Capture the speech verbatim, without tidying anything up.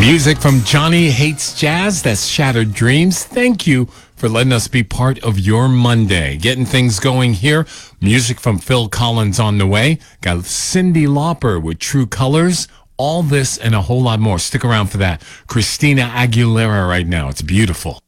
Music from Johnny Hates Jazz, that's Shattered Dreams. Thank you for letting us be part of your Monday. Getting things going here. Music from Phil Collins on the way. Got Cyndi Lauper with True Colors. All this and a whole lot more. Stick around for that. Christina Aguilera right now. It's beautiful.